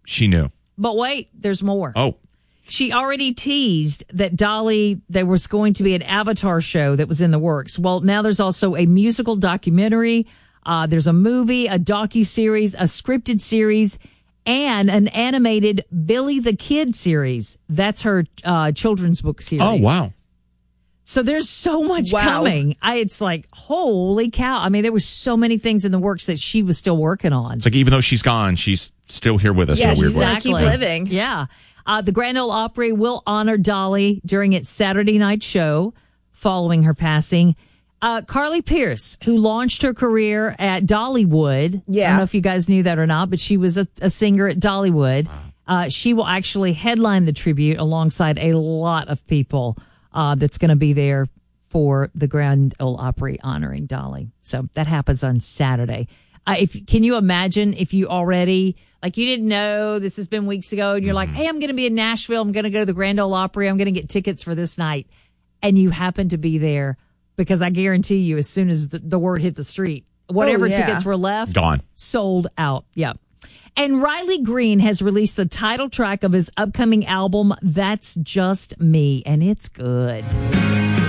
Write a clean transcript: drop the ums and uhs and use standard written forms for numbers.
she knew. But wait, there's more. Oh. She already teased that Dolly, there was going to be an Avatar show that was in the works. Well, now there's also a musical documentary. There's a movie, a docuseries, a scripted series, and an animated Billy the Kid series. That's her children's book series. Oh, wow. So there's so much coming. It's like, holy cow. I mean, there was so many things in the works that she was still working on. It's like even though she's gone, she's still here with us in a weird way. Keep living. Yeah. The Grand Ole Opry will honor Dolly during its Saturday night show following her passing. Carly Pearce, who launched her career at Dollywood. Yeah. I don't know if you guys knew that or not, but she was a singer at Dollywood. She will actually headline the tribute alongside a lot of people that's going to be there for the Grand Ole Opry honoring Dolly. So that happens on Saturday. Can you imagine if you already, like, you didn't know, this has been weeks ago, and you're like, hey, I'm going to be in Nashville. I'm going to go to the Grand Ole Opry. I'm going to get tickets for this night. And you happen to be there, because I guarantee you, as soon as the word hit the street, whatever tickets were left, gone, sold out. Yeah. And Riley Green has released the title track of his upcoming album, That's Just Me, and it's good.